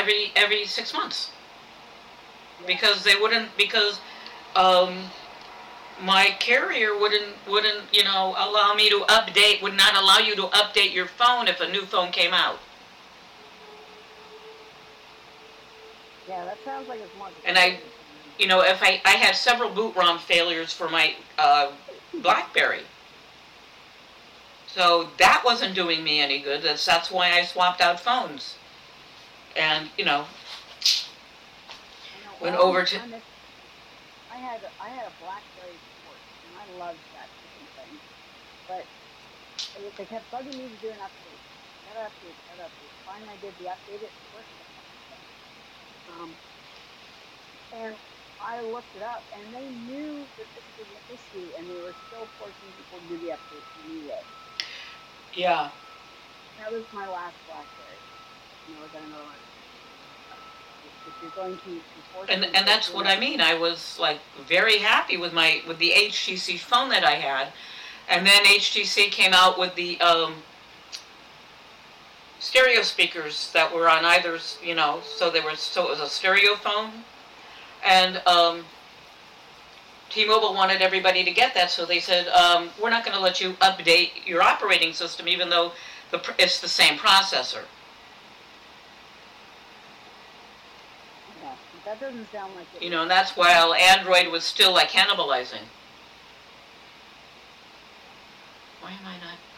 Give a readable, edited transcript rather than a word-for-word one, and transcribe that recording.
every 6 months because they wouldn't my carrier wouldn't allow me to update, would not allow you to update your phone if a new phone came out. Yeah, that sounds like it's more. And if I had several boot ROM failures for my BlackBerry. So that wasn't doing me any good. That's why I swapped out phones. And, went over to... I had a BlackBerry port, and I loved that thing. But they kept bugging me to do an update. That update. Finally, I did the update. It worked. And I looked it up, and they knew that this was an issue, and they were still forcing people to do the update anyway. Yeah. That was my last BlackBerry. If you're going to force and that's what I mean. I was like very happy with the HTC phone that I had, and then HTC came out with the stereo speakers that were on either, so it was a stereo phone, and T-Mobile wanted everybody to get that, so they said, we're not going to let you update your operating system even though it's the same processor. Yeah, that doesn't sound like it. And that's while Android was still like cannibalizing. Why am I not...